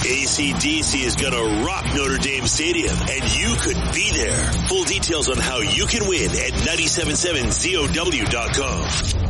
AC/DC is going to rock Notre Dame Stadium, and you could be there. Full details on how you can win at 977COW.com.